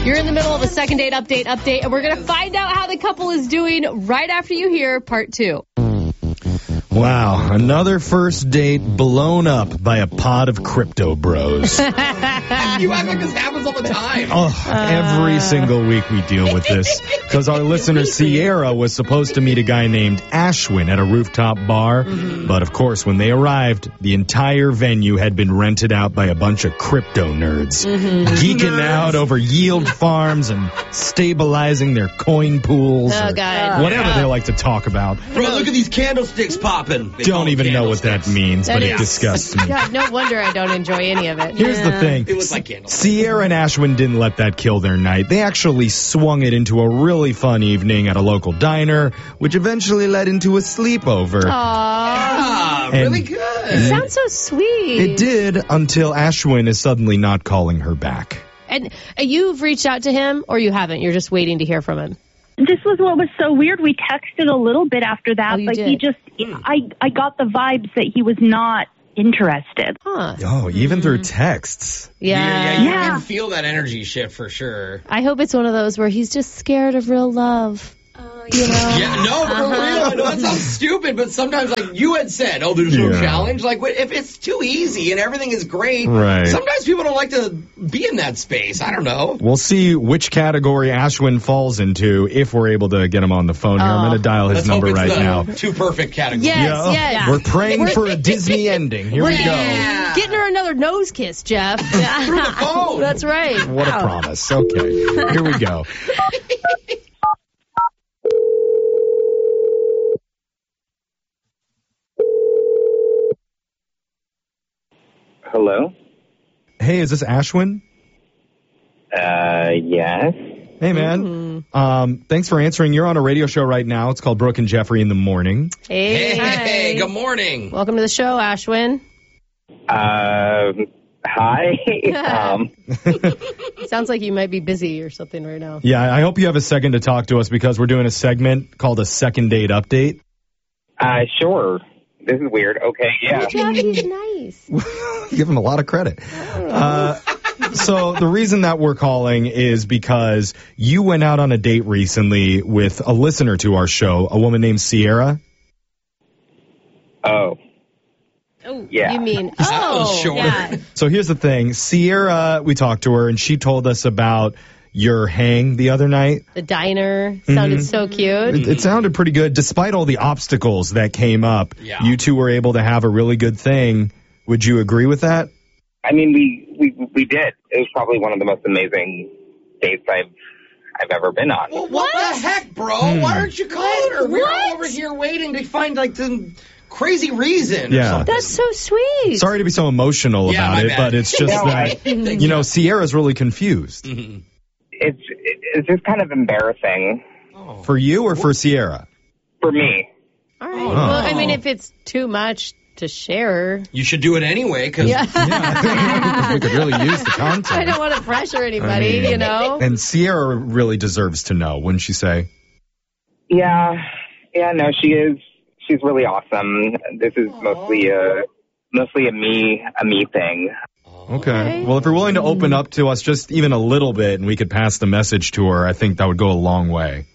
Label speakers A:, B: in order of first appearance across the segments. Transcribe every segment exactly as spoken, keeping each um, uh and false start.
A: You're in the middle of a second date update update, and we're going to find out how the couple is doing right after you hear part two.
B: Wow, another first date blown up by a pod of crypto bros.
C: You act like this happens all the time.
B: Oh, every single week we deal with this. Because our listener Sierra was supposed to meet a guy named Ashwin at a rooftop bar. Mm-hmm. But of course, when they arrived, the entire venue had been rented out by a bunch of crypto nerds. Mm-hmm. Geeking nerds. out over yield farms and stabilizing their coin pools.
A: Oh, God.
B: Whatever
C: yeah.
B: they like to talk about.
C: Bro, look at these candlesticks popping. They
B: don't even know what that means,
A: that
B: but
A: is,
B: it disgusts me.
A: God, no wonder I don't enjoy any of it.
B: Here's
A: yeah.
B: the thing.
C: It was like candlesticks.
B: Sierra and Ashwin didn't let that kill their night. They actually swung it into a really fun evening at a local diner, which eventually led into a sleepover.
A: Aww.
C: Ah, really
B: And-
C: good.
A: It sounds so sweet.
B: It did until Ashwin is suddenly not calling her back.
A: And uh, you've reached out to him, or you haven't? You're just waiting to hear from him.
D: This was what was so weird. We texted a little bit after that,
A: Oh, you
D: but
A: did?
D: he just, I, I got the vibes that he was not interested.
A: Huh.
B: Oh, even through texts.
A: Yeah.
C: Yeah, yeah, you
D: Yeah.
C: can feel that energy shift for sure.
A: I hope it's one of those where he's just scared of real love. Oh, you know?
C: Yeah, no, for real. I know that sounds stupid, but sometimes, like you had said, oh, there's no
B: Yeah.
C: challenge. Like, if it's too easy and everything is great,
B: Right.
C: sometimes people don't like to be in that space. I don't know.
B: We'll see which category Ashwin falls into if we're able to get him on the phone here. I'm going to dial his
C: Let's
B: number
C: hope it's
B: right
C: the
B: now.
C: Too perfect category.
A: Yes,
B: Yeah.
A: yes.
B: We're praying for a Disney ending. Here we go.
C: Yeah.
A: Getting her another nose kiss, Jeff.
C: Through the phone.
A: That's right.
B: What a promise. Okay, here we go.
E: Hello?
B: Hey, is this Ashwin?
E: Uh, yes.
B: Hey, man. Um, thanks for answering. You're on a radio show right now. It's called Brooke and Jeffrey in the Morning.
A: Hey,
C: Hey,
A: hi.
C: hey, good morning.
A: Welcome to the show, Ashwin.
E: Um, hi. um,
A: Sounds like you might be busy or something right now.
B: Yeah, I hope you have a second to talk to us because we're doing a segment called a second date update.
E: uh, sure. This is weird. Okay, yeah.
A: Jeff, he's nice.
B: Give him a lot of credit. Uh, so the reason that we're calling is because you went out on a date recently with a listener to our show, a woman named Sierra.
E: Oh,
A: Oh,
E: Yeah.
A: you mean,
C: That
A: oh,
C: was short.
A: yeah.
B: So here's the thing. Sierra, we talked to her, and she told us about your hang the other night.
A: The diner sounded so cute.
B: It, it sounded pretty good. Despite all the obstacles that came up,
C: Yeah.
B: you two were able to have a really good thing. Would you agree with that?
E: I mean, we, we, we did. It was probably one of the most amazing dates I've, I've ever been on.
C: Well, what, the heck, bro?
B: Hmm.
C: Why aren't you calling her? We're
A: What?
C: all over here waiting to find, like, some crazy reason or
B: Yeah.
C: something.
A: That's so sweet.
B: Sorry to be so emotional
C: Yeah,
B: about
C: my
B: it,
C: bad.
B: but it's just
E: No,
B: that,
C: Thank
B: you know, Sierra's really confused.
C: Mhm.
E: It's, it's just kind of embarrassing
C: Oh.
B: For you or for Sierra?
E: for me.
A: All right.
C: Oh.
A: Well, I mean, if it's too much to share.
C: You should do it anyway, because
A: Yeah.
B: Yeah, we could really use the content.
A: I don't want to pressure anybody,
B: I mean,
A: you know?
B: And Sierra really deserves to know, wouldn't she say?
E: Yeah, yeah, no, she is. She's really awesome. This is mostly a, mostly a me, a me thing.
B: Okay. Well, if you're willing to open up to us just even a little bit and we could pass the message to her, I think that would go a long way.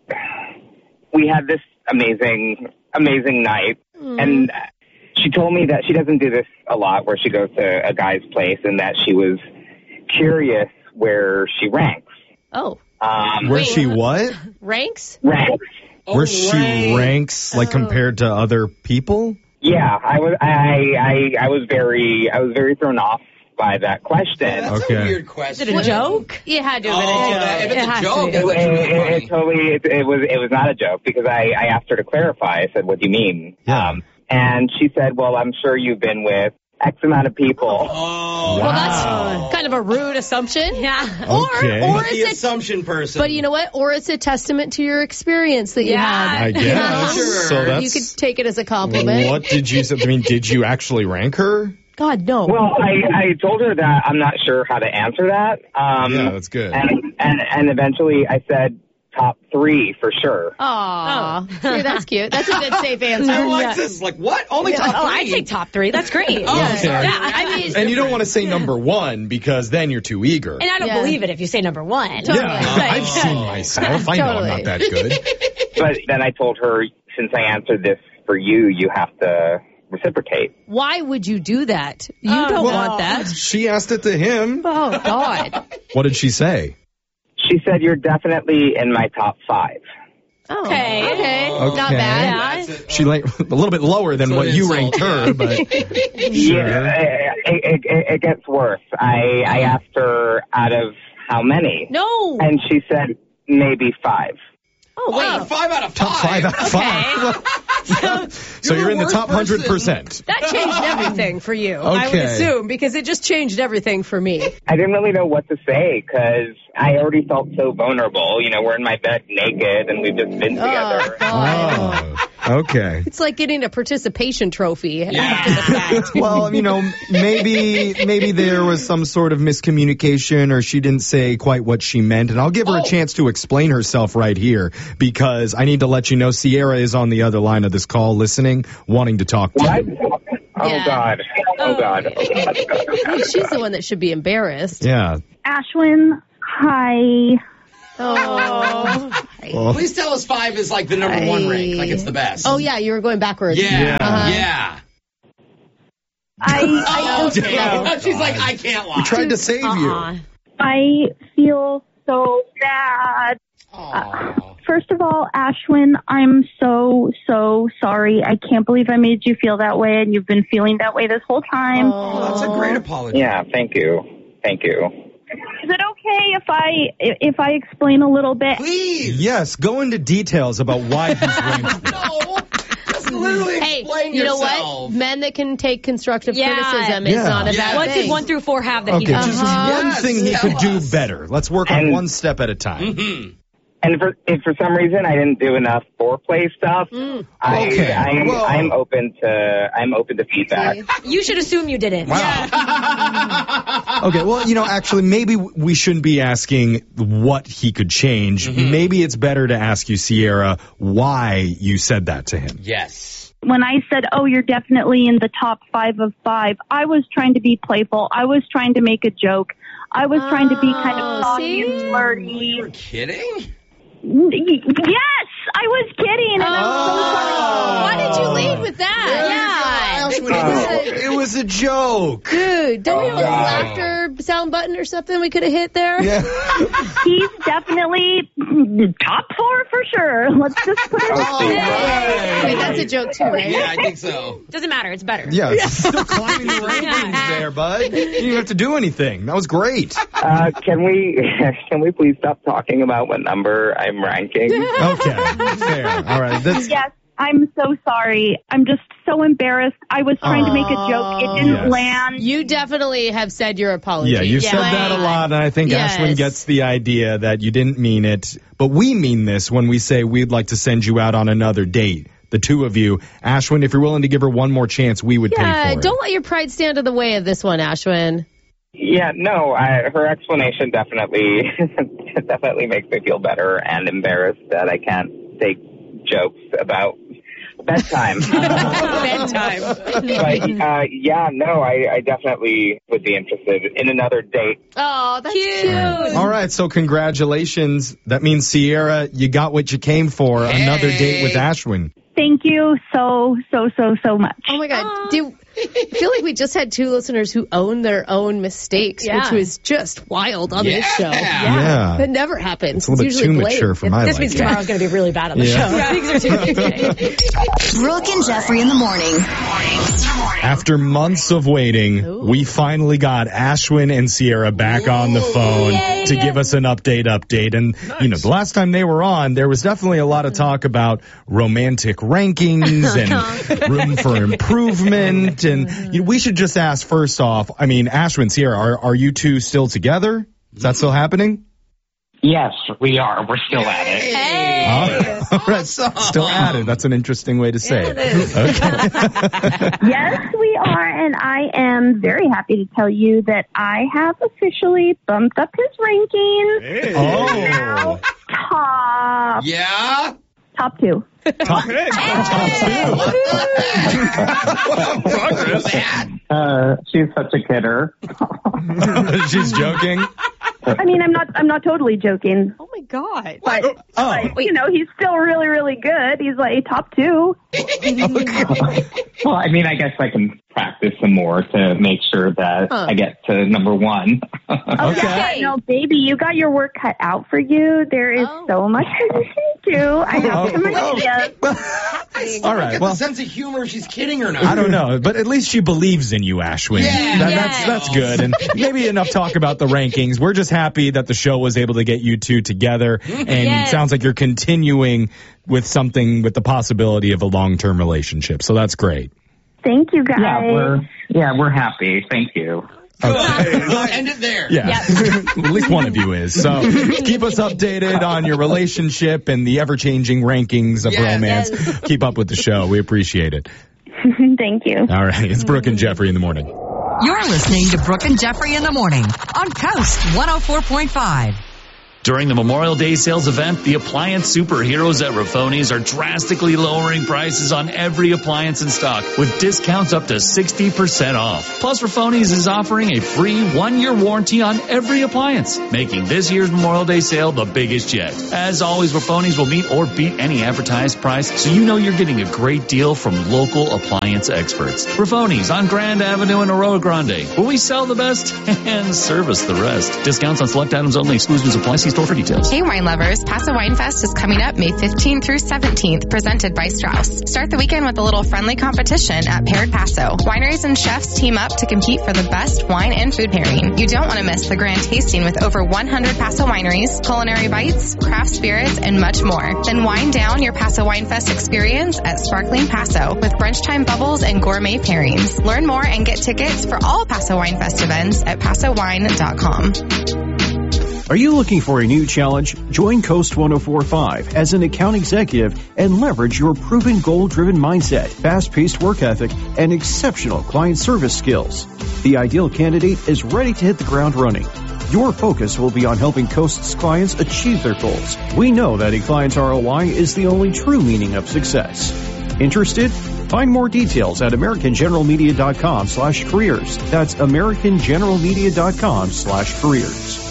E: We had this amazing, amazing night, and she told me that she doesn't do this a lot, where she goes to a guy's place, and that she was curious where she ranks.
A: Oh,
E: Um,
B: Where she what?
A: ranks?
E: ranks.
B: Where she
C: right.
B: ranks, like,
A: Oh.
B: compared to other people?
E: Yeah, I was, I, I, I was very, I was very thrown off by that question.
C: That's
B: Okay.
C: a weird
A: Is
C: question.
A: it a joke? It had to have been
C: Oh,
A: a joke.
C: that- if it's
A: It
C: a
A: has to
C: joke,
A: be.
E: It,
C: That's
E: it,
C: really
E: it,
C: funny.
E: it totally, it, it was, it was not a joke, because I, I asked her to clarify. I said, "What do you mean?"
B: Yeah.
E: Um, and she said, "Well, I'm sure you've been with X amount of people."
C: Oh,
A: Well,
B: Wow.
A: that's kind of a rude assumption. Yeah.
B: Okay.
A: Or, or
C: the
A: is it,
C: assumption person.
A: but you know what? Or it's a testament to your experience that you had.
B: I guess.
A: You know?
C: Sure.
B: So that's...
A: You could take it as a compliment.
B: What did you say? I mean, did you actually rank her?
A: God, no.
E: Well, I, I told her that I'm not sure how to answer that. Um,
B: Yeah, that's good.
E: And, and, and eventually I said, top three for sure.
A: Aw. See, that's cute. That's a good safe answer.
C: Alexis, like, what? Only top
F: Oh,
C: three?
F: I'd say top three. That's great.
C: Oh,
F: yeah.
C: sorry.
F: Yeah, I mean,
B: And you don't want to say number one because then you're too eager.
F: and I don't
A: Yeah.
F: believe it if you say number one.
A: Totally.
B: Yeah,
A: Right.
B: I've seen myself. I know I'm
A: Totally.
B: not that good.
E: But then I told her, since I answered this for you, you have to reciprocate.
A: Why would you do that? You
F: Oh,
A: don't
F: no.
A: want that.
B: She asked it to him.
A: Oh, God.
B: What did she say?
E: She said, you're definitely in my top five.
A: Oh,
F: Okay.
A: okay.
B: Okay.
A: Not bad.
C: That's it.
B: She like a little bit lower than
C: So
B: what you
C: insult,
B: ranked her, but
E: Yeah, it, it, it, it gets worse. I, I asked her out of how many,
A: No.
E: and she said maybe five.
A: Oh,
C: Wow,
A: wait.
C: five out of five.
B: top five out of five. So
C: You're
B: you're in
C: the
B: the top
C: worst
B: hundred
C: person.
B: percent.
G: That changed everything for you, I would
B: Okay.
G: assume, because it just changed everything for me.
E: I didn't really know what to say because I already felt so vulnerable. You know, we're in my bed naked and we've just been together.
B: Oh, okay.
A: It's like getting a participation trophy
C: Yeah.
A: after the fact.
B: Well, you know, maybe maybe there was some sort of miscommunication or she didn't say quite what she meant. And I'll give her
C: Oh.
B: a chance to explain herself right here because I need to let you know Sierra is on the other line of this call listening, wanting to talk to
E: What?
B: you.
E: Oh,
A: Yeah.
E: God. Oh, God. Oh, God.
A: I think she's the one that should be embarrassed.
B: Yeah.
D: Ashwin, hi.
A: Oh.
B: Well,
C: Please tell us five is like the number one rank, like it's the best.
A: Oh, yeah, you were going backwards.
C: Yeah. Yeah.
A: Uh-huh.
D: I
C: Oh,
D: I just
C: okay. She's like, I can't lie.
B: we tried to save
F: Uh-uh.
B: you.
D: I feel so bad.
C: Aw.
D: First of all, Ashwin, I'm so, so sorry. I can't believe I made you feel that way, and you've been feeling that way this whole time.
C: Oh, that's a great apology.
E: Yeah, thank you. Thank you.
D: Is it okay if I if I explain a little bit?
C: Please.
B: Yes, go into details about why he's ranked.
C: No. Just literally
A: Hey,
C: explain
A: you know
C: yourself.
A: what? Men that can take constructive
F: Yeah.
A: criticism is
B: Yeah.
A: not a
C: Yeah.
A: bad
F: What
A: thing.
F: did one through four have that
B: Okay,
F: he doesn't?
B: just
A: Uh-huh.
B: one
C: Yes,
B: thing he
C: tell
B: could do
C: us.
B: better. Let's work on
E: And-
B: one step at a time.
C: Mhm.
E: And for, if for some reason I didn't do enough foreplay stuff, I,
B: Okay.
E: I'm,
B: Whoa.
E: I'm open to I'm open to feedback.
F: You should assume you didn't.
B: Okay, well, you know, actually, maybe we shouldn't be asking what he could change. Maybe it's better to ask you, Sierra, why you said that to him.
C: Yes.
D: When I said, oh, you're definitely in the top five of five, I was trying to be playful. I was trying to make a joke. I was trying to be kind of
A: Oh,
D: cocky and
A: see?
D: flirty.
C: You're kidding?
D: Yes, I was kidding. And I'm so sorry.
A: Why did you lead with that?
B: It was a joke.
A: Dude, don't we have a
E: God.
A: laughter sound button or something we could have hit there?
B: Yeah.
D: He's definitely top four for sure. Let's just put it
E: Oh,
D: that way.
E: right.
A: Wait, that's a joke too, right?
C: Yeah, I think so.
F: Doesn't matter. It's better.
B: Yeah, it's still climbing the rankings there, bud. You didn't have to do anything. That was great.
E: Uh, can we can we please stop talking about what number I'm ranking?
B: Okay, fair. All right. That's,
D: Yes, I'm so sorry. I'm just so embarrassed. I was trying to make a joke. It didn't
B: Yes.
D: land.
A: You definitely have said your apology.
B: yeah, you said that a lot, and I think
A: Yes.
B: Ashlyn gets the idea that you didn't mean it. But we mean this when we say we'd like to send you out on another date. The two of you. Ashwin, if you're willing to give her one more chance, we would pay
A: Yeah,
B: for it.
A: don't let your pride stand in the way of this one, Ashwin.
E: Yeah, no, I, her explanation definitely definitely makes me feel better and embarrassed that I can't take jokes about bedtime.
A: Bedtime.
E: But uh, yeah, no, I, I definitely would be interested in another date.
A: Oh, that's cute.
B: All right, so congratulations. That means, Sierra, you got what you came for. Another date with Ashwin.
D: Thank you so, so, so, so much.
A: Oh my God. Do, I feel like we just had two listeners who own their own mistakes,
F: Yeah.
A: which was just wild on this show.
B: Yeah.
A: That never happens.
B: It's a little bit
A: usually
B: too
A: Blake.
B: mature for my
F: This means
B: liking.
F: tomorrow's going to be really bad on the
B: Yeah.
F: show. Things are too today.
H: Brooke and Jeffrey in the morning.
B: After months of waiting, we finally got Ashwin and Sierra back on the phone to give us an update update. And, you know, the last time they were on, there was definitely a lot of talk about romantic rankings and room for improvement. And you know, we should just ask first off, I mean, Ashwin, Sierra, are, are you two still together? Is that still happening?
I: Yes, we are. We're still at it.
B: Huh? All right, still at it. That's an interesting way to say it. Okay.
D: Yes, we are, and I am very happy to tell you that I have officially bumped up his ranking.
B: Oh.
D: Top Top two.
B: Top, top
I: Progress. Uh, she's such a kidder.
B: two. She's joking.
D: I mean, I'm not. I'm not totally joking.
G: Oh my God.
D: But,
B: Oh.
D: but you know, he's still really, really good. He's like top two.
I: Well, I mean, I guess I can practice some more to make sure that
G: Huh.
I: I get to number one.
B: Okay.
D: No, baby, you got your work cut out for you. There is
G: Oh.
D: so much that you can do. I have some
B: Oh.
D: ideas.
B: All right.
C: Get
B: Well,
C: the sense of humor. She's kidding or not?
B: I don't know, but at least she believes in you, Ashwin.
C: Yeah.
B: That- that's that's good. And maybe enough talk about the rankings. We're just happy that the show was able to get you two together, and
A: Yes.
B: it sounds like you're continuing with something with the possibility of a long-term relationship. So that's great.
D: Thank you, guys.
I: yeah, we're yeah, we're happy. Thank you.
C: Good. We'll end it there.
B: Yeah, at least one of you is. So keep us updated on your relationship and the ever-changing rankings of
C: Yes.
B: romance.
A: Yes.
B: Keep up with the show. We appreciate it.
D: Thank you.
B: All right, it's Brooke and Jeffrey in the morning.
H: You're listening to Brooke and Jeffrey in the morning on Coast one oh four point five.
J: During the Memorial Day sales event, the appliance superheroes at Raffoni's are drastically lowering prices on every appliance in stock with discounts up to sixty percent off. Plus, Raffoni's is offering a free one-year warranty on every appliance, making this year's Memorial Day sale the biggest yet. As always, Raffoni's will meet or beat any advertised price, so you know you're getting a great deal from local appliance experts. Raffoni's on Grand Avenue in Arroyo Grande, where we sell the best and service the rest. Discounts on select items only. Exclusions apply. See store for details.
K: Hey wine lovers, Paso Wine Fest is coming up May fifteenth through seventeenth, presented by Strauss. Start the weekend with a little friendly competition at Paired Paso. Wineries and chefs team up to compete for the best wine and food pairing. You don't want to miss the grand tasting with over one hundred Paso wineries, culinary bites, craft spirits, and much more. Then wind down your Paso Wine Fest experience at Sparkling Paso with brunch time bubbles and gourmet pairings. Learn more and get tickets for all Paso Wine Fest events at paso wine dot com.
L: Are you looking for a new challenge? Join Coast one oh four point five as an account executive and leverage your proven goal-driven mindset, fast-paced work ethic, and exceptional client service skills. The ideal candidate is ready to hit the ground running. Your focus will be on helping Coast's clients achieve their goals. We know that a client's R O I is the only true meaning of success. Interested? Find more details at americangeneralmedia.com slash careers. That's americangeneralmedia.com slash careers.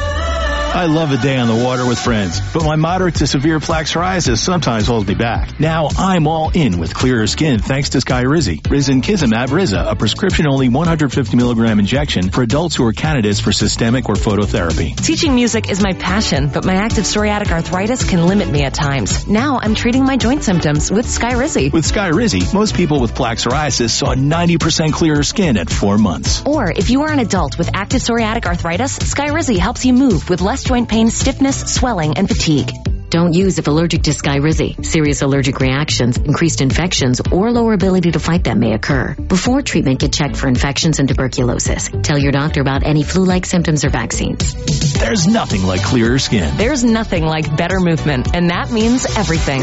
M: I love a day on the water with friends, but my moderate to severe plaque psoriasis sometimes holds me back. Now I'm all in with clearer skin thanks to Skyrizi. Risankizumab Riza, a prescription-only one hundred fifty milligram injection for adults who are candidates for systemic or phototherapy.
N: Teaching music is my passion, but my active psoriatic arthritis can limit me at times. Now I'm treating my joint symptoms with Skyrizi.
M: With Skyrizi, most people with plaque psoriasis saw ninety percent clearer skin at four months.
N: Or if you are an adult with active psoriatic arthritis, Skyrizi helps you move with less joint pain, stiffness, swelling, and fatigue.
O: Don't use if allergic to Skyrizi. Serious allergic reactions, increased infections, or lower ability to fight them may occur. Before treatment, get checked for infections and tuberculosis. Tell your doctor about any flu-like symptoms or vaccines.
M: There's nothing like clearer skin.
N: There's nothing like better movement, and that means everything.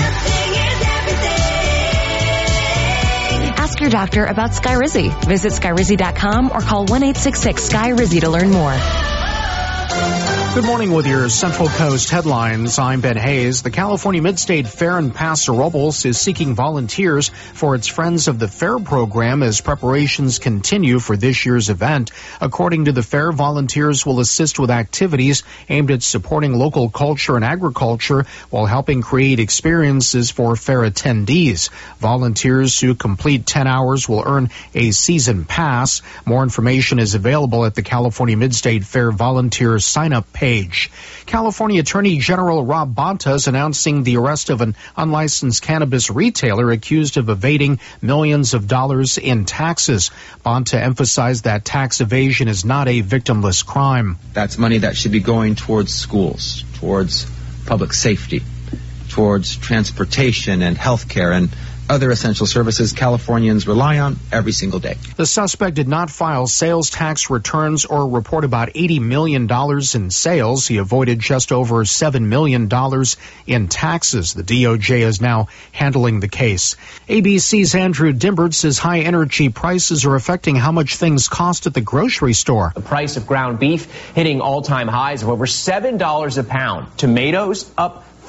N: Ask your doctor about Skyrizi. Visit Skyrizi dot com or call one eight six six S K Y R I Z I to learn more.
P: Good morning with your Central Coast headlines. I'm Ben Hayes. The California Midstate Fair in Paso Robles is seeking volunteers for its Friends of the Fair program as preparations continue for this year's event. According to the fair, volunteers will assist with activities aimed at supporting local culture and agriculture while helping create experiences for fair attendees. Volunteers who complete ten hours will earn a season pass. More information is available at the California Midstate Fair volunteer sign-up page. Page. California Attorney General Rob Bonta is announcing the arrest of an unlicensed cannabis retailer accused of evading millions of dollars in taxes. Bonta emphasized that tax evasion is not a victimless crime.
Q: That's money that should be going towards schools, towards public safety, towards transportation and health care and other essential services Californians rely on every single day.
P: The suspect did not file sales tax returns or report about eighty million dollars in sales. He avoided just over seven million dollars in taxes. The D O J is now handling the case. A B C's Andrew Dimbert says high energy prices are affecting how much things cost at the grocery store.
R: The price of ground beef hitting all-time highs of over seven dollars a pound. Tomatoes up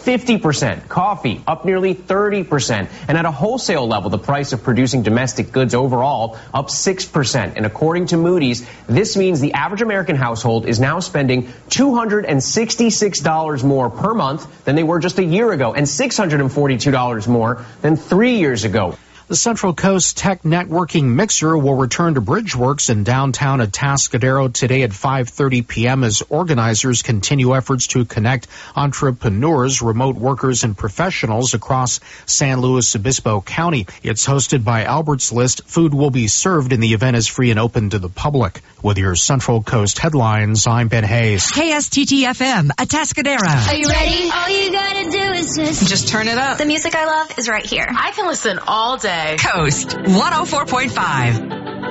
R: fifty percent. Coffee up nearly thirty percent. And at a wholesale level, the price of producing domestic goods overall up six percent. And according to Moody's, this means the average American household is now spending two hundred sixty-six dollars more per month than they were just a year ago, and six hundred forty-two dollars more than three years ago.
P: The Central Coast Tech Networking Mixer will return to Bridgeworks in downtown Atascadero today at five thirty p.m. as organizers continue efforts to connect entrepreneurs, remote workers, and professionals across San Luis Obispo County. It's hosted by Albert's List. Food will be served and the event is free and open to the public. With your Central Coast headlines, I'm Ben Hayes.
H: K S T T F M, Atascadero.
S: Are you ready? All you gotta do is just...
H: Just turn it up.
S: The music I love is right here.
T: I can listen all day.
H: Coast one oh four point five.